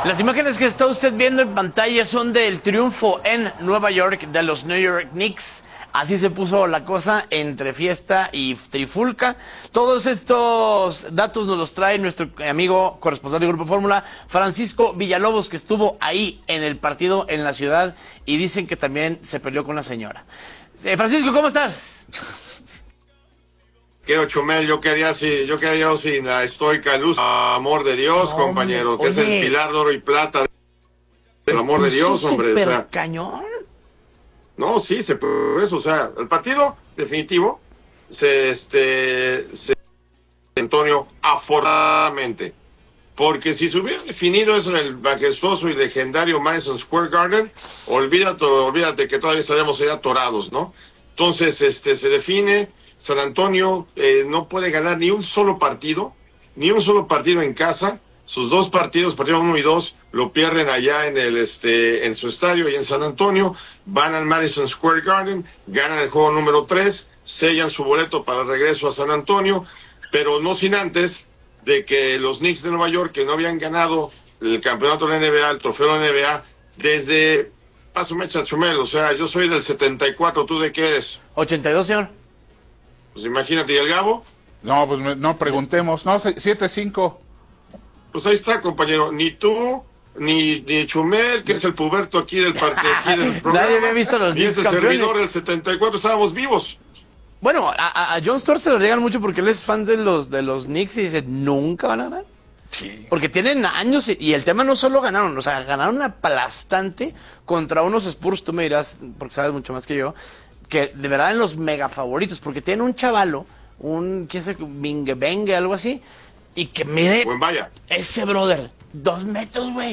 Las imágenes que está usted viendo en pantalla son del triunfo en Nueva York de los New York Knicks. Así se puso la cosa entre fiesta y trifulca. Todos estos datos nos los trae nuestro amigo corresponsal de Grupo Fórmula, Francisco Villalobos, que estuvo ahí en el partido en la ciudad y dicen que también se peleó con la señora. Francisco, ¿cómo estás? ¿Qué, Chumel? Yo quería yo sin la estoica luz, amor de Dios, No, compañero, que oye, es el pilar de oro y plata del amor de Dios, hombre. Súper O sea, cañón. no, sí, o sea, el partido definitivo Antonio, afortunadamente. Porque si se hubiera definido eso en el majestuoso y legendario Madison Square Garden, olvídate que todavía estaremos ahí atorados, ¿no? Entonces, se define, San Antonio no puede ganar ni un solo partido en casa. Sus dos partidos, partido 1 y 2, lo pierden allá en su estadio y en San Antonio. Van al Madison Square Garden, ganan el juego número 3, sellan su boleto para el regreso a San Antonio, pero no sin antes de que los Knicks de Nueva York, que no habían ganado el campeonato de la NBA, el trofeo de la NBA, desde Paso Mecha Chumel, o sea, yo soy del 74, ¿tú de qué eres? 82, señor. Pues imagínate, ¿y el Gabo? No, pues no preguntemos, no, 7-5. Pues ahí está, compañero, ni tú, ni Chumel, que es el puberto aquí del programa. Nadie había visto a los ni Knicks ese campeones. servidor del 74, estábamos vivos. Bueno, a John Storr se lo regan mucho porque él es fan de los Knicks y dice, ¿nunca van a ganar? Sí. Porque tienen años y el tema no solo ganaron, o sea, ganaron aplastante contra unos Spurs, tú me dirás, porque sabes mucho más que yo, que de verdad en los mega favoritos, porque tienen un chavalo, quién sabe, Bingue, algo así, y que mide Buen vaya. ese brother, 2 metros, güey.